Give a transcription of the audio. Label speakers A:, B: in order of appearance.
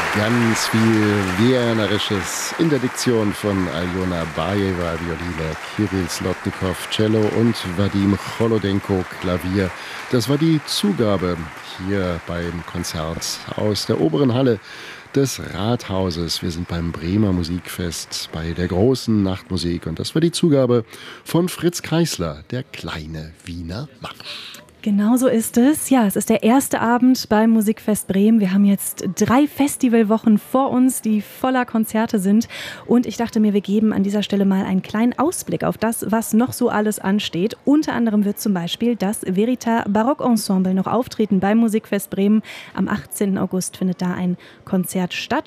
A: Ganz viel Wienerisches in der Diktion von Aljona Bajeva, Violine, Kirill Slotnikow, Cello und Vadim Cholodenko, Klavier. Das war die Zugabe hier beim Konzert aus der oberen Halle des Rathauses. Wir sind beim Bremer Musikfest bei der großen Nachtmusik und das war die Zugabe von Fritz Kreisler, der kleine Wiener Marsch.
B: Genau so ist es. Ja, es ist der erste Abend beim Musikfest Bremen. Wir haben jetzt 3 Festivalwochen vor uns, die voller Konzerte sind. Und ich dachte mir, wir geben an dieser Stelle mal einen kleinen Ausblick auf das, was noch so alles ansteht. Unter anderem wird zum Beispiel das Verita Barockensemble noch auftreten beim Musikfest Bremen. Am 18. August findet da ein Konzert statt.